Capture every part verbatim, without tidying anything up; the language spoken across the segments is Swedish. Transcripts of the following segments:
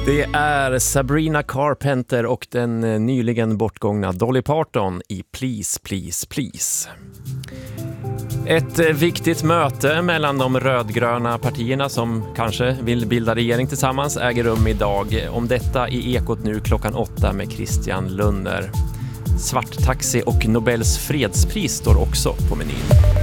Det är Sabrina Carpenter och den nyligen bortgångna Dolly Parton i Please, Please, Please. Ett viktigt möte mellan de rödgröna partierna som kanske vill bilda regering tillsammans äger rum idag. Om detta i Ekot nu klockan åtta med Christian Lunner. Svarttaxi och Nobels fredspris står också på menyn.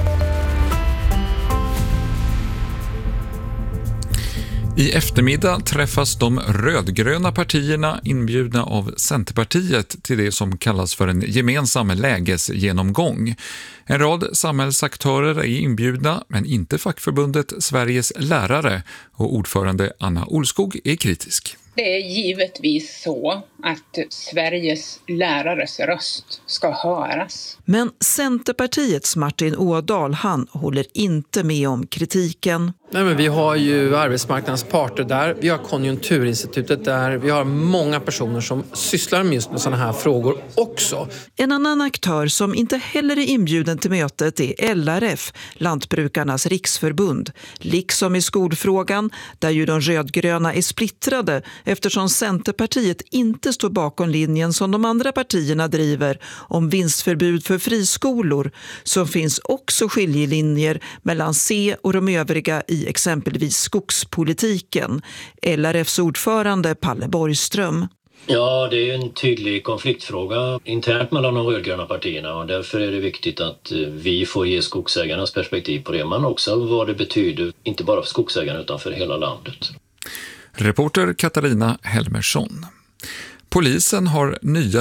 I eftermiddag träffas de rödgröna partierna inbjudna av Centerpartiet till det som kallas för en gemensam lägesgenomgång. En rad samhällsaktörer är inbjudna, men inte fackförbundet Sveriges lärare, och ordförande Anna Olskog är kritisk. Det är givetvis så att Sveriges lärares röst ska höras. Men Centerpartiets Martin Ådahl, han håller inte med om kritiken. Nej, men vi har ju arbetsmarknadens parter där, vi har Konjunkturinstitutet där, vi har många personer som sysslar med just med sådana här frågor också. En annan aktör som inte heller är inbjuden till mötet är L R F, Lantbrukarnas riksförbund. Liksom i skolfrågan, där ju de rödgröna är splittrade eftersom Centerpartiet inte står bakom linjen som de andra partierna driver om vinstförbud för friskolor, så finns också skiljelinjer mellan C och de övriga i exempelvis skogspolitiken. L R F:s ordförande Palle Borgström. Ja, det är en tydlig konfliktfråga internt mellan de rödgröna partierna, och därför är det viktigt att vi får ge skogsägarnas perspektiv på det, men också vad det betyder, inte bara för skogsägarna utan för hela landet. Reporter Katarina Helmersson. Polisen har nya